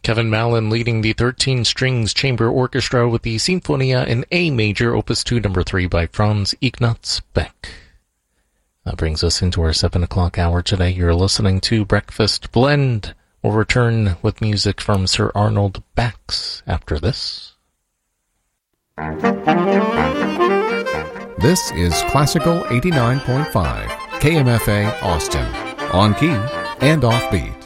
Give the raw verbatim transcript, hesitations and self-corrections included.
Kevin Mallon leading the thirteen strings chamber orchestra with the Sinfonia in A major, opus two, number three by Franz Ignaz Beck. That brings us into our seven o'clock hour today. You're listening to Breakfast Blend. We'll return with music from Sir Arnold Bax after this. This is Classical eighty-nine point five, K M F A Austin, on key and offbeat.